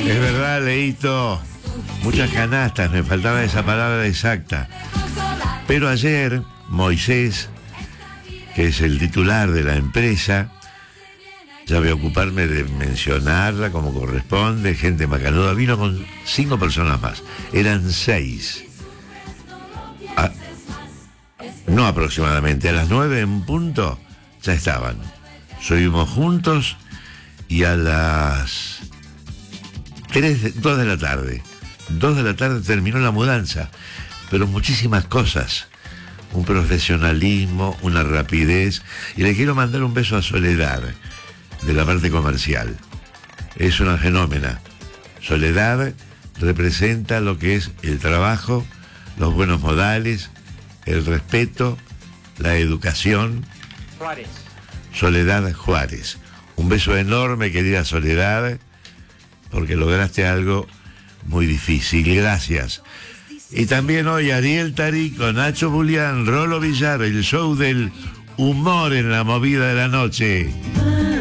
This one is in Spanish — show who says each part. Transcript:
Speaker 1: Es verdad, Leito. Muchas canastas, me faltaba esa palabra exacta. Pero ayer, Moisés, que es el titular de la empresa, ya voy a ocuparme de mencionarla como corresponde, gente macanuda, vino con 5 personas más. Eran 6. No aproximadamente, a las 9 en punto ya estaban. Subimos juntos y a las 2 de la tarde. 2 de la tarde terminó la mudanza, pero muchísimas cosas. Un profesionalismo, una rapidez. Y le quiero mandar un beso a Soledad, de la parte comercial. Es una fenómena. Soledad representa lo que es el trabajo, los buenos modales, el respeto, la educación.
Speaker 2: Juárez.
Speaker 1: Soledad Juárez. Un beso enorme, querida Soledad, porque lograste algo muy difícil. Gracias. Y también hoy Ariel Tarico, Nacho Julián, Rolo Villar, el show del humor en la movida de la noche.